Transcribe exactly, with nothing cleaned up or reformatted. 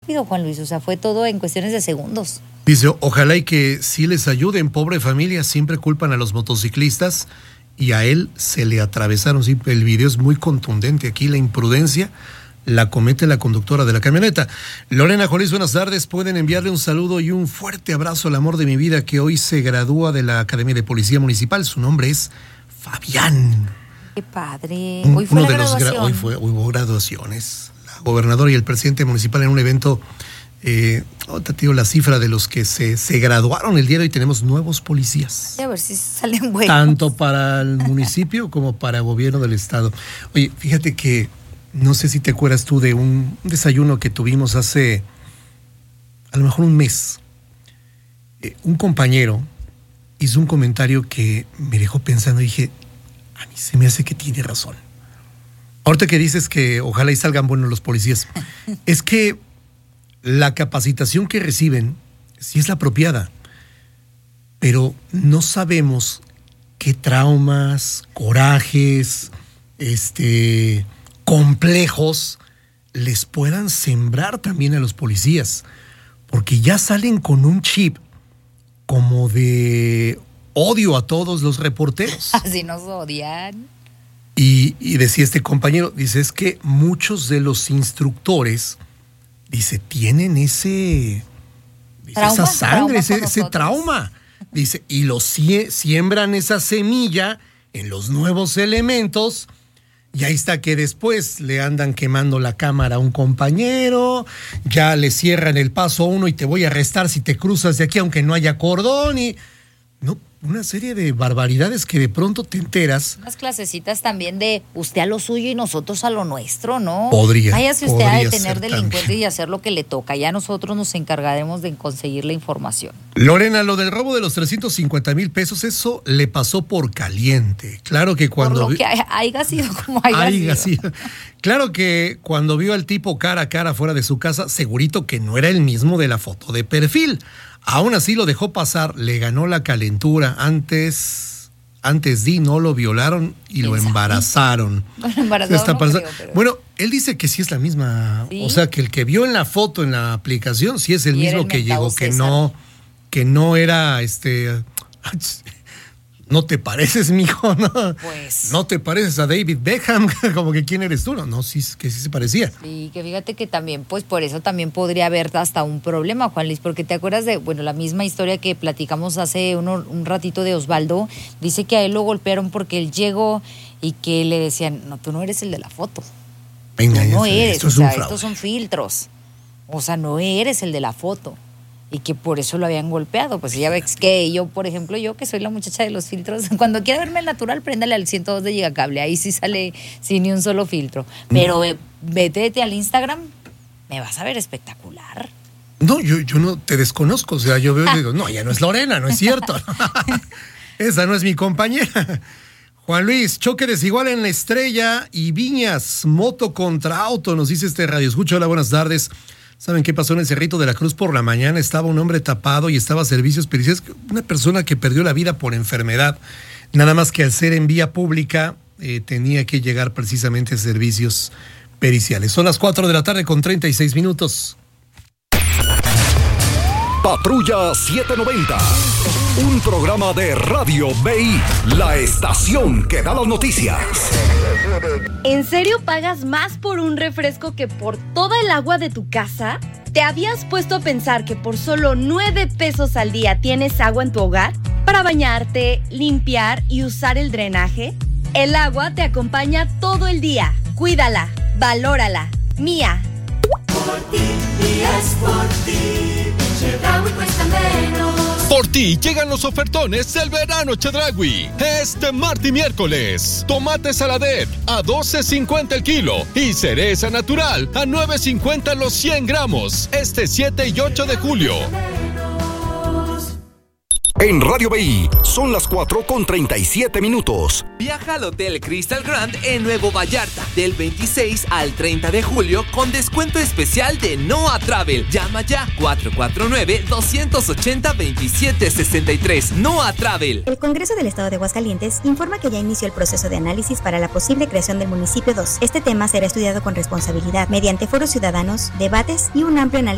rápido, Juan Luis, o sea, fue todo en cuestiones de segundos. Dice, ojalá y que sí les ayuden, pobre familia, siempre culpan a los motociclistas y a él se le atravesaron. Sí, el video es muy contundente, aquí la imprudencia la comete la conductora de la camioneta. Lorena Jolís, buenas tardes, pueden enviarle un saludo y un fuerte abrazo al amor de mi vida que hoy se gradúa de la Academia de Policía Municipal, su nombre es Fabián. Qué padre, hoy fue Uno la de los graduación. Gra- hoy fue, hubo graduaciones, la gobernadora y el presidente municipal en un evento. Eh, ahorita te digo la cifra de los que se, se graduaron el día de hoy. Tenemos nuevos policías. A ver si salen buenos. Tanto para el municipio como para el gobierno del estado. Oye, fíjate que no sé si te acuerdas tú de un desayuno que tuvimos hace a lo mejor un mes. Eh, un compañero hizo un comentario que me dejó pensando y dije, a mí se me hace que tiene razón. Ahorita que dices que ojalá y salgan buenos los policías, es que la capacitación que reciben sí es la apropiada, pero no sabemos qué traumas, corajes, este, complejos les puedan sembrar también a los policías, porque ya salen con un chip como de odio a todos los reporteros. Así nos odian. Y, y decía este compañero, dice, es que muchos de los instructores, dice, tienen ese, dice, ¿Trauma? esa sangre, ¿Trauma ese, con ese nosotros? trauma. Dice, y lo sie- siembran esa semilla en los nuevos elementos, y ahí está que después le andan quemando la cámara a un compañero, ya le cierran el paso a uno y te voy a arrestar si te cruzas de aquí aunque no haya cordón, y no, una serie de barbaridades que de pronto te enteras. Unas clasecitas también de usted a lo suyo y nosotros a lo nuestro, ¿no? Podría, Váyase usted a podría detener ser delincuentes también. y hacer lo que le toca. Ya nosotros nos encargaremos de conseguir la información. Lorena, lo del robo de los trescientos cincuenta mil pesos, eso le pasó por caliente. Claro que cuando... Por lo vi- que hay- haya sido como haya Haya sido. sido. Claro que cuando vio al tipo cara a cara fuera de su casa, segurito que no era el mismo de la foto de perfil. Aún así lo dejó pasar, le ganó la calentura. Antes, antes di, no lo violaron y lo ¿Quién sabe? embarazaron. Bueno, embarazado Esta no persona- creo, pero- Bueno, él dice que sí es la misma. ¿Sí? O sea, que el que vio en la foto, en la aplicación, sí es el Y era mismo el que mentado llegó, que César. no, que no era este. No te pareces, mijo, ¿no? Pues. No te pareces a David Beckham, como que quién eres tú, no, no, sí, que sí se parecía. Sí, que fíjate que también, pues por eso también podría haber hasta un problema, Juan Luis, porque te acuerdas de, bueno, la misma historia que platicamos hace uno, un ratito de Osvaldo, dice que a él lo golpearon porque él llegó y que le decían, no, tú no eres el de la foto, Venga, tú ya no sé, eres, esto o es un sea, fraude. estos son filtros, o sea, no eres el de la foto. Y que por eso lo habían golpeado. Pues ya ves que yo, por ejemplo, yo que soy la muchacha de los filtros, cuando quiera verme al natural, préndale al ciento dos de Gigacable. Ahí sí sale sin ni un solo filtro. Pero eh, vete al Instagram, me vas a ver espectacular. No, yo, yo no te desconozco, o sea, yo veo y digo, no, ya no es Lorena, no es cierto. Esa no es mi compañera. Juan Luis, choque desigual en La Estrella y Viñas, moto contra auto, nos dice este radio. Escucha, hola, buenas tardes. ¿Saben qué pasó en el Cerrito de la Cruz por la mañana? Estaba un hombre tapado y estaba a servicios periciales. Una persona que perdió la vida por enfermedad. Nada más que al ser en vía pública eh, tenía que llegar precisamente a servicios periciales. Son las cuatro de la tarde con treinta y seis minutos. Patrulla setecientos noventa, un programa de Radio B I, la estación que da las noticias. ¿En serio pagas más por un refresco que por toda el agua de tu casa? ¿Te habías puesto a pensar que por solo nueve pesos al día tienes agua en tu hogar para bañarte, limpiar y usar el drenaje? El agua te acompaña todo el día. Cuídala, valórala. Mía. Por ti, y es por ti, Chedraui cuesta menos. Por ti llegan los ofertones del verano Chedraui. Este martes y miércoles. Tomate saladet a doce cincuenta el kilo y cereza natural a nueve cincuenta los cien gramos. Este siete y ocho de julio. En Radio B I son las cuatro con treinta y siete minutos. Viaja al Hotel Crystal Grand en Nuevo Vallarta del veintiséis al treinta de julio con descuento especial de Noa Travel. Llama ya cuatro cuatro nueve, dos ocho cero, dos siete seis tres. Noa Travel. El Congreso del Estado de Aguascalientes informa que ya inició el proceso de análisis para la posible creación del municipio dos. Este tema será estudiado con responsabilidad mediante foros ciudadanos, debates y un amplio análisis